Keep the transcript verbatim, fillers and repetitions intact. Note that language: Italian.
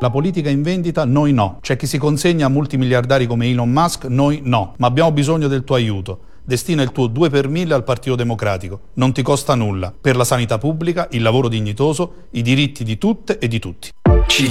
La politica in vendita, noi no. C'è chi si consegna a multimiliardari come Elon Musk, noi no. Ma abbiamo bisogno del tuo aiuto. Destina il tuo due per mille al Partito Democratico. Non ti costa nulla. Per la sanità pubblica, il lavoro dignitoso, i diritti di tutte e di tutti.